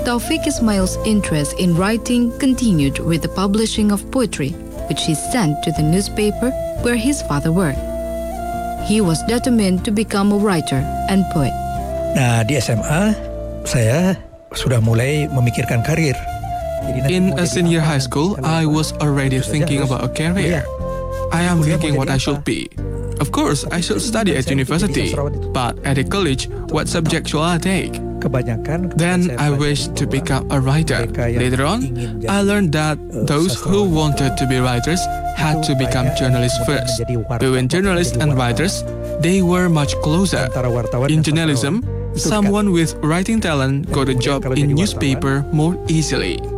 Taufik Ismail's interest in writing continued with the publishing of poetry, which he sent to the newspaper where his father worked. He was determined to become a writer and poet. Nah, di SMA, saya sudah mulai memikirkan karir. In a senior high school, I was already thinking about a career. I am thinking what I should be. Of course, I should study at university, but at a college, what subject should I take? Then I wished to become a writer. Later on, I learned that those who wanted to be writers had to become journalists first. Between journalists and writers, they were much closer. In journalism, someone with writing talent got a job in newspaper more easily.